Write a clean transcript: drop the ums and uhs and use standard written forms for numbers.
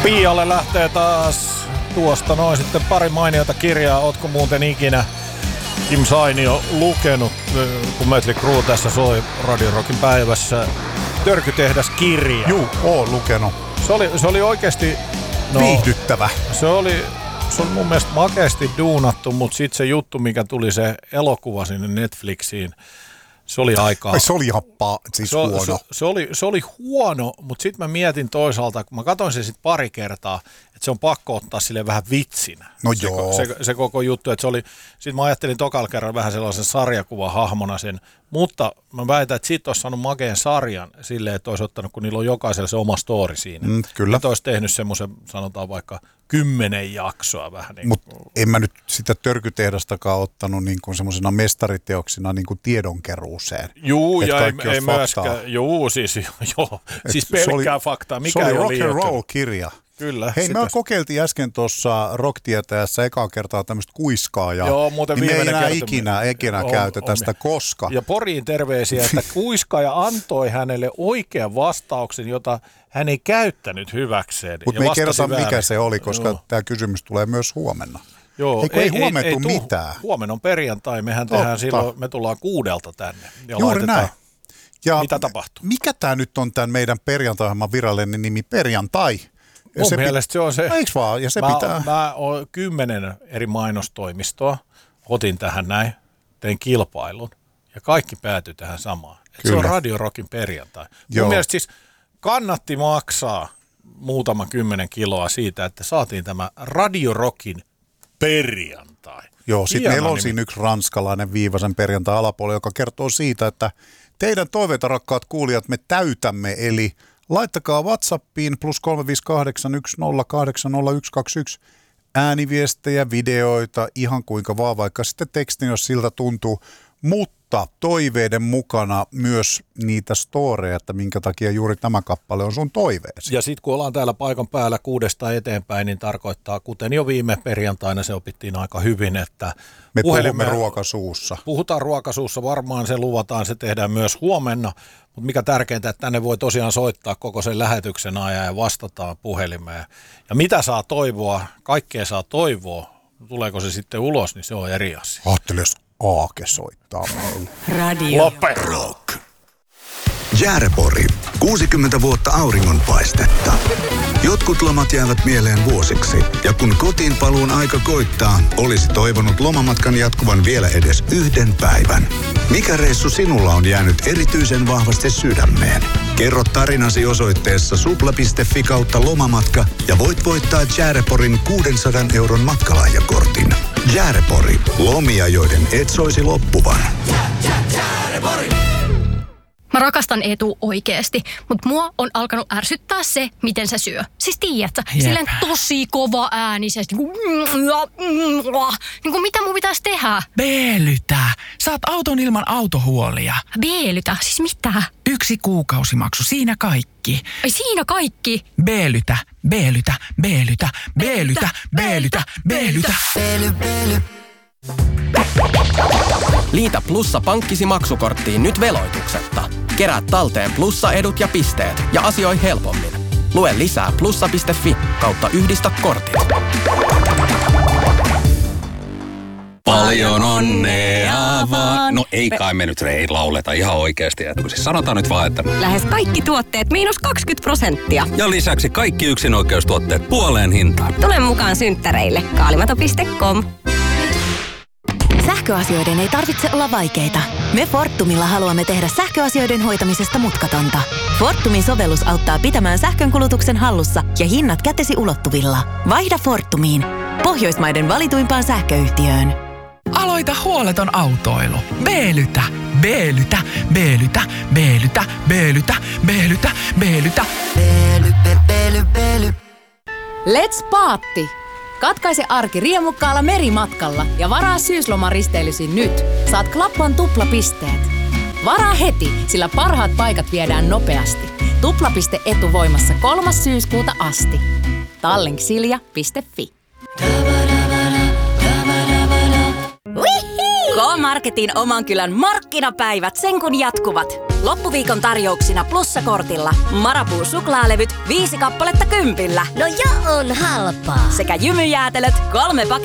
Pialle lähtee taas tuosta noin sitten pari mainiota kirjaa. Ootko muuten ikinä, Kim Sainio, lukenut, kun Mötley Crüe tässä soi Radio Rockin päivässä, Törkytehdas-kirja? Juu, oon lukenut. Se oli oikeasti viihdyttävä. Se oli mun mielestä makeasti duunattu, mutta sitten se juttu, mikä tuli se elokuva sinne Netflixiin, se oli aikaa. Se oli huono. Se oli huono, mutta sitten mä mietin toisaalta, kun mä katsoin sen sitten pari kertaa, että se on pakko ottaa sille vähän vitsinä. No joo. Se koko juttu, että se oli, sitten mä ajattelin tokalla kerran vähän sellaisen sarjakuvahahmona sen, mutta mä väitän, että siitä olisi saanut makeen sarjan silleen, että olisi ottanut, kun niillä on jokaisella se oma story siinä. Kyllä. Että olisi tehnyt semmoisen, sanotaan vaikka 10 jaksoa vähän. Niin mutta en mä nyt sitä Törkytehdastakaan ottanut niin kuin semmoisena mestariteoksina niin kuin tiedonkeruuseen. Juu, ja ei myöskään. Juu, siis pelkkää faktaa. Mikä se oli rock and roll -kirja. Kyllä. Hei, me kokeiltiin äsken tuossa Rock-tietäjässä ekaa kertaa tämmöistä kuiskaajaa. Joo, muuten niin me ei enää ikinä käytetä sitä koska. Ja Poriin terveisiä, että kuiskaaja antoi hänelle oikean vastauksen, jota hän ei käyttänyt hyväkseen. Mutta me ei kerrota mikä se oli, koska tämä kysymys tulee myös huomenna. Joo, ei huomenna mitään. Huomenna on perjantai, mehän tehdään silloin, me tullaan 6 tänne. Ja juuri näin. Ja mitä tapahtuu? Mikä tämä nyt on tämän meidän perjantai-ohjelman virallinen nimi, Perjantai? Mun mielestä se on se. Eiks vaan? Ja se pitää. Mä oon 10 eri mainostoimistoa, otin tähän näin, tein kilpailun ja kaikki päätyi tähän samaan. Se on Radio Rockin perjantai. Mun mielestä siis kannatti maksaa muutama 10 kiloa siitä, että saatiin tämä Radio Rockin perjantai. Joo, sitten meillä on siinä yksi ranskalainen viivasen perjantai alapuolella, joka kertoo siitä, että teidän toiveita, rakkaat kuulijat, me täytämme, eli laittakaa WhatsAppiin +35810800121 ääniviestejä, videoita, ihan kuinka vaan, vaikka sitten tekstin, jos siltä tuntuu, mutta toiveiden mukana myös niitä storeja, että minkä takia juuri tämä kappale on sun toiveesi. Ja sitten kun ollaan täällä paikan päällä 6 eteenpäin, niin tarkoittaa, kuten jo viime perjantaina se opittiin aika hyvin, että me puhumme ruokasuussa. Puhutaan ruokasuussa, varmaan se luvataan, se tehdään myös huomenna, mutta mikä tärkeintä, että tänne voi tosiaan soittaa koko sen lähetyksen ajan ja vastataan puhelimeen. Ja mitä saa toivoa, kaikkea saa toivoa, tuleeko se sitten ulos, niin se on eri asia. Ajattelin, jos Aake soittaa meille. Radio Rock. Jäärepori. 60 vuotta auringonpaistetta. Jotkut lomat jäävät mieleen vuosiksi. Ja kun kotiin paluun aika koittaa, olisi toivonut lomamatkan jatkuvan vielä edes 1 päivän. Mikä reissu sinulla on jäänyt erityisen vahvasti sydämeen? Kerro tarinasi osoitteessa supla.fi/lomamatka ja voit voittaa Jääreporin 600 € matkalahjakortin. Jäärepori. Lomia, joiden et soisi loppuvan. Jäärepori. Mä rakastan Eetu oikeesti, mutta mua on alkanut ärsyttää se, miten se syö. Siis tiedätkö, silleen tosi kova äänisesti. Niin kuin mitä mun pitäisi tehdä? Beelytä. Saat auton ilman autohuolia. Beelytä? Siis mitä? 1 kuukausimaksu, siinä kaikki. Ai siinä kaikki? Beelytä, beelytä, beelytä, beelytä, beelytä, beelytä. Beely. Liitä Plussa pankkisi maksukorttiin nyt veloituksetta. Kerää talteen Plussa-edut ja pisteet ja asioi helpommin. Lue lisää plussa.fi/yhdistä kortit. Paljon onnea vaan. No ei kai me nyt lauleta ihan oikeasti. Siis sanotaan nyt vaan, että lähes kaikki tuotteet -20%. Ja lisäksi kaikki yksinoikeustuotteet puoleen hintaan. Tule mukaan synttäreille. Kaalimato.com. Sähköasioiden ei tarvitse olla vaikeita. Me Fortumilla haluamme tehdä sähköasioiden hoitamisesta mutkatonta. Fortumin sovellus auttaa pitämään sähkönkulutuksen hallussa ja hinnat kätesi ulottuvilla. Vaihda Fortumiin. Pohjoismaiden valituimpaan sähköyhtiöön. Aloita huoleton autoilu. Beelytä, beelytä, beelytä, beelytä, beelytä, beelytä, beelytä. Beely. Let's party! Katkaise arki riemukkaalla merimatkalla ja varaa syyslomaristeilyysi nyt. Saat Klappan tuplapisteet. Varaa heti, sillä parhaat paikat viedään nopeasti. Tuplapiste etuvoimassa 3. syyskuuta asti. Tallink.silja.fi. K-Marketin oman kylän markkinapäivät sen kun jatkuvat. Loppuviikon tarjouksina Plussa-kortilla. Marabou suklaalevyt 5 kappaletta 10. No ja on halpaa. Sekä jymyjäätelöt 3 pakettia